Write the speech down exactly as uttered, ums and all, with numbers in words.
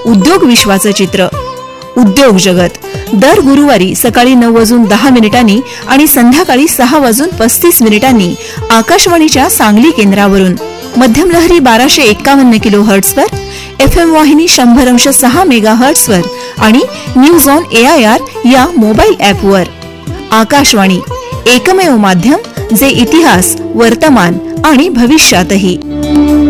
उद्योग विश्वाचं चित्र. उद्योग जगत दर गुरुवारी सकाळी नऊ वाजून दहा मिनिटांनी आणि संध्याकाळी सहा वाजून पस्तीस मिनिटांनी आकाशवाणीच्या सांगली केंद्रावरून. मध्यम लहरी बाराशे एक्कावन्न किलो हर्ट्सवर, एफ एम वाहिनी शंभर अंश सहा मेगा हर्ट्सवर आणि news on A I R या मोबाईल ॲपवर. आकाशवाणी एकमेव माध्यम जे इतिहास, वर्तमान आणि भविष्यातही.